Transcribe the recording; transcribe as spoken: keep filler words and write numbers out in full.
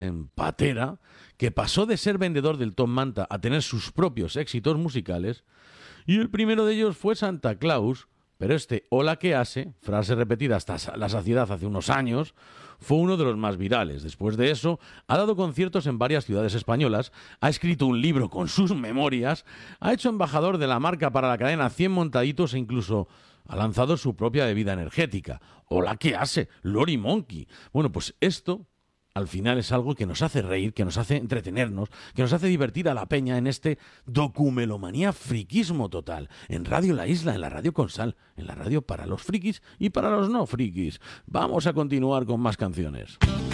en patera, que pasó de ser vendedor del Top Manta a tener sus propios éxitos musicales, y el primero de ellos fue Santa Claus, pero este hola que hace, frase repetida hasta la saciedad hace unos años, fue uno de los más virales. Después de eso, ha dado conciertos en varias ciudades españolas, ha escrito un libro con sus memorias, ha hecho embajador de la marca para la cadena cien Montaditos e incluso ha lanzado su propia bebida energética. Hola que hace, Lori Monkey. Bueno, pues esto al final es algo que nos hace reír, que nos hace entretenernos, que nos hace divertir a la peña en este documelomanía friquismo total. En Radio La Isla, en la radio con sal, en la radio para los frikis y para los no frikis. Vamos a continuar con más canciones.